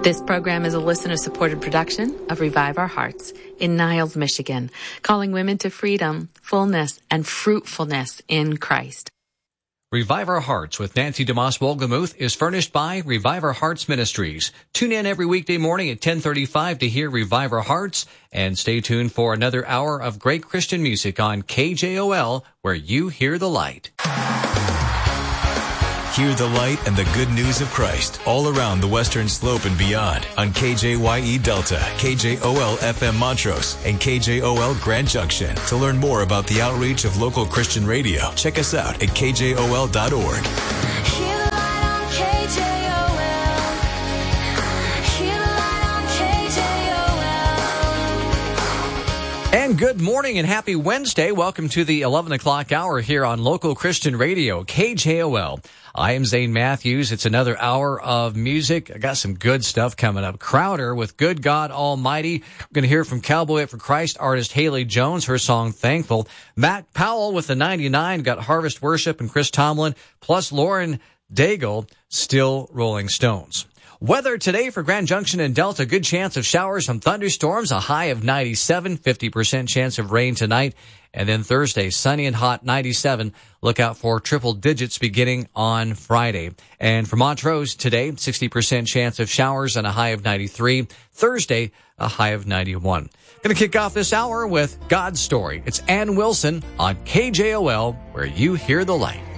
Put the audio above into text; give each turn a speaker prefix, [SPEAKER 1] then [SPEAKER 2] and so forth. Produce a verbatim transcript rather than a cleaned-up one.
[SPEAKER 1] This program is a listener-supported production of Revive Our Hearts in Niles, Michigan, calling women to freedom, fullness, and fruitfulness in Christ.
[SPEAKER 2] Revive Our Hearts with Nancy DeMoss Wolgemuth is furnished by Revive Our Hearts Ministries. Tune in every weekday morning at ten thirty-five to hear Revive Our Hearts, and stay tuned for another hour of great Christian music on K J O L, where you hear the light.
[SPEAKER 3] Hear the light and the good news of Christ all around the Western Slope and beyond on K J Y E Delta, K J O L F M Montrose, and K J O L Grand Junction. To learn more about the outreach of local Christian radio, check us out at K J O L dot org.
[SPEAKER 2] And good morning and happy Wednesday. Welcome to the eleven o'clock hour here on local Christian radio, K J O L. I am Zane Matthews. It's another hour of music. I got some good stuff coming up. Crowder with Good God Almighty. We're going to hear from Cowboy for Christ artist Haley Jones, her song Thankful. Matt Powell with the ninety-nine, got Harvest Worship and Chris Tomlin, plus Lauren Daigle, Still Rolling Stones. Weather today for Grand Junction and Delta, good chance of showers and thunderstorms, a high of ninety-seven, fifty percent chance of rain tonight. And then Thursday, sunny and hot, ninety-seven. Look out for triple digits beginning on Friday. And for Montrose today, sixty percent chance of showers and a high of ninety-three. Thursday, a high of ninety-one. Going to kick off this hour with God's Story. It's Ann Wilson on K J O L, where you hear the light.